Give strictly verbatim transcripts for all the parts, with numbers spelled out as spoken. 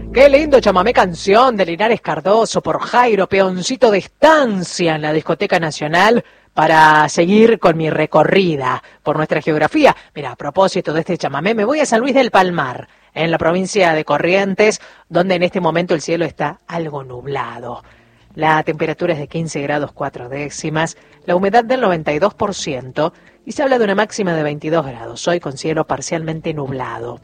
Qué lindo chamamé canción de Linares Cardoso por Jairo, peoncito de estancia en la Discoteca Nacional, para seguir con mi recorrida por nuestra geografía. Mira, a propósito de este chamamé, me voy a San Luis del Palmar, en la provincia de Corrientes, donde en este momento el cielo está algo nublado. La temperatura es de quince grados cuatro décimas, la humedad del noventa y dos por ciento y se habla de una máxima de veintidós grados, hoy con cielo parcialmente nublado.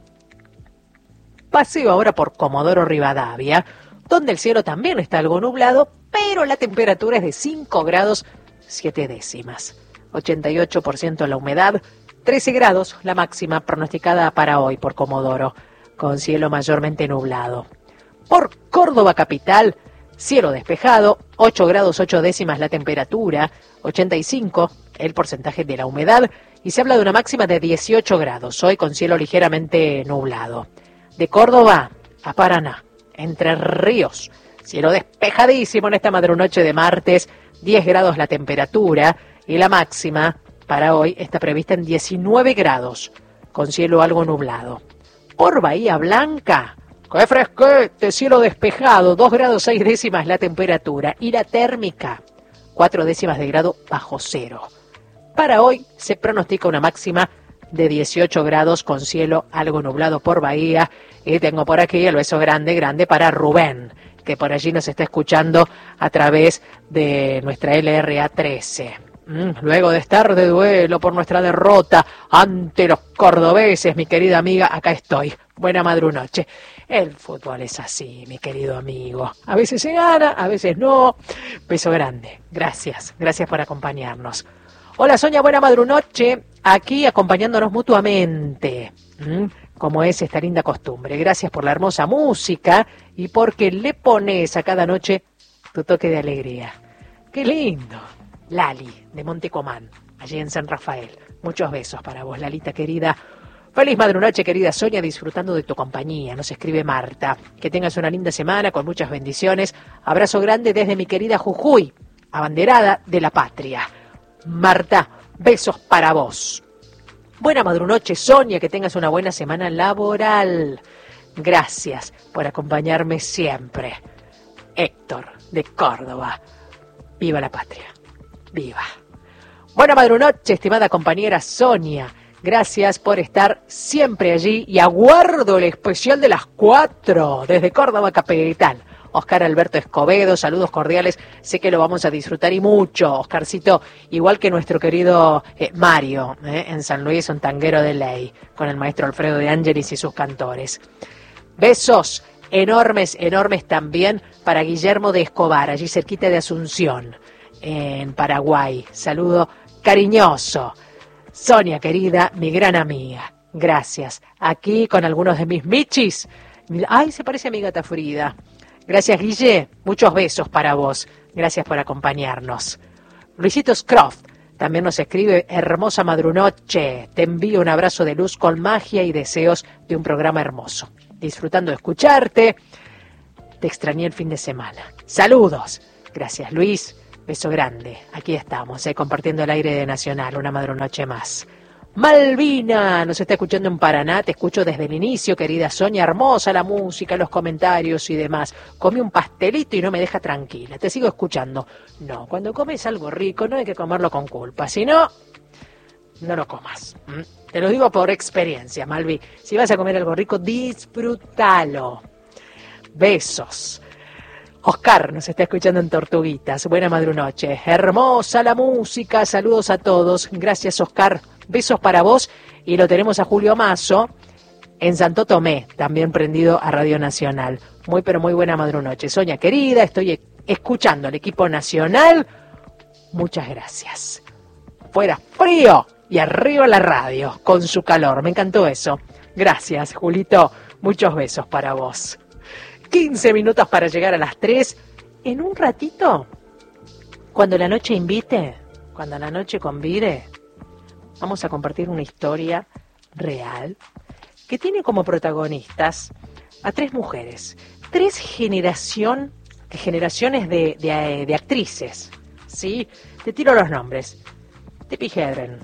Paseo ahora por Comodoro Rivadavia, donde el cielo también está algo nublado, pero la temperatura es de cinco grados siete décimas. ochenta y ocho por ciento la humedad, trece grados la máxima pronosticada para hoy por Comodoro, con cielo mayormente nublado. Por Córdoba capital, cielo despejado, ocho grados ocho décimas la temperatura, ochenta y cinco el porcentaje de la humedad, y se habla de una máxima de dieciocho grados, hoy con cielo ligeramente nublado. De Córdoba a Paraná, Entre Ríos, cielo despejadísimo en esta madrunoche de martes, diez grados la temperatura y la máxima para hoy está prevista en diecinueve grados, con cielo algo nublado. Por Bahía Blanca, ¡qué fresquete! Cielo despejado, dos grados seis décimas la temperatura y la térmica, cuatro décimas de grado bajo cero. Para hoy se pronostica una máxima de dieciocho grados con cielo algo nublado por Bahía, y tengo por aquí el beso grande, grande para Rubén, que por allí nos está escuchando a través de nuestra L R A trece. Mm, luego de estar de duelo por nuestra derrota ante los cordobeses, mi querida amiga, acá estoy. Buena madrunoche. El fútbol es así, mi querido amigo. A veces se gana, a veces no. Beso grande. Gracias, gracias por acompañarnos. Hola Sonia, buena madrunoche, aquí acompañándonos mutuamente, ¿Mm? como es esta linda costumbre. Gracias por la hermosa música y porque le pones a cada noche tu toque de alegría. ¡Qué lindo! Lali, de Montecomán, allí en San Rafael. Muchos besos para vos, Lalita querida. Feliz madrunoche, querida Sonia, disfrutando de tu compañía. Nos escribe Marta. Que tengas una linda semana con muchas bendiciones. Abrazo grande desde mi querida Jujuy, abanderada de la patria. Marta, besos para vos. Buena madrunoche, Sonia, que tengas una buena semana laboral. Gracias por acompañarme siempre. Héctor, de Córdoba. Viva la patria. Viva. Buena madrunoche, estimada compañera Sonia. Gracias por estar siempre allí y aguardo el especial de las cuatro desde Córdoba capital. Oscar Alberto Escobedo, saludos cordiales, sé que lo vamos a disfrutar y mucho, Oscarcito, igual que nuestro querido eh, Mario, eh, en San Luis, un tanguero de ley, con el maestro Alfredo de Ángelis y sus cantores. Besos enormes, enormes también para Guillermo de Escobar, allí cerquita de Asunción, en Paraguay. Saludo cariñoso. Sonia, querida, mi gran amiga, gracias. Aquí con algunos de mis michis. Ay, se parece a mi gata Frida. Gracias, Guille. Muchos besos para vos. Gracias por acompañarnos. Luisito Scroft también nos escribe: hermosa madrunoche. Te envío un abrazo de luz con magia y deseos de un programa hermoso. Disfrutando de escucharte. Te extrañé el fin de semana. Saludos. Gracias, Luis. Beso grande. Aquí estamos, eh, compartiendo el aire de Nacional. Una madrunoche más. Malvina nos está escuchando en Paraná, te escucho desde el inicio, querida Sonia, hermosa la música, los comentarios y demás. Comí un pastelito y no me deja tranquila, te sigo escuchando. No, cuando comes algo rico no hay que comerlo con culpa, si no, no lo comas. ¿Mm? Te lo digo por experiencia, Malvi. Si vas a comer algo rico, disfrútalo. Besos. Oscar nos está escuchando en Tortuguitas. Buena madrunoche. Hermosa la música. Saludos a todos. Gracias, Oscar. Besos para vos. Y lo tenemos a Julio Mazo en Santo Tomé, también prendido a Radio Nacional. Muy, pero muy buena madrunoche. Sonia, querida, estoy escuchando al equipo nacional. Muchas gracias. Fuera frío y arriba la radio con su calor. Me encantó eso. Gracias, Julito. Muchos besos para vos. quince minutos para llegar a las tres. En un ratito, cuando la noche invite, cuando la noche convide, vamos a compartir una historia real que tiene como protagonistas a tres mujeres, tres generación, generaciones de, de, de actrices, ¿sí? Te tiro los nombres. Tippi Hedren,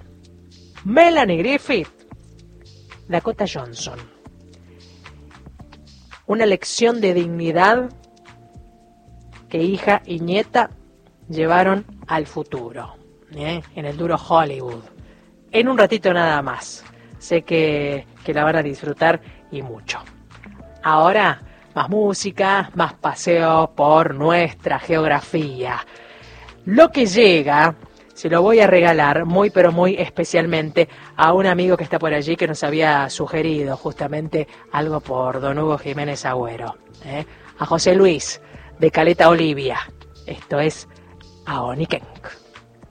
Melanie Griffith, Dakota Johnson. una lección de dignidad que hija y nieta llevaron al futuro, ¿eh? En el duro Hollywood. En un ratito nada más. Sé que, que la van a disfrutar y mucho. Ahora, más música, más paseo por nuestra geografía. Lo que llega, se lo voy a regalar muy pero muy especialmente a un amigo que está por allí que nos había sugerido justamente algo por don Hugo Jiménez Agüero, ¿eh? A José Luis de Caleta Olivia. Esto es Aonikenk.